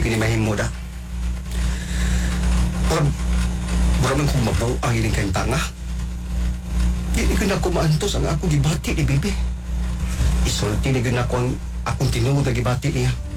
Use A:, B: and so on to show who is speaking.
A: ko ni mahimo da. Pag maraming kong mabaw ang iling kayong tanga. Hindi ko na kumaantos ang ako gibati ni Bibi. Isulti ni ko na akong tinuod na gibati niya.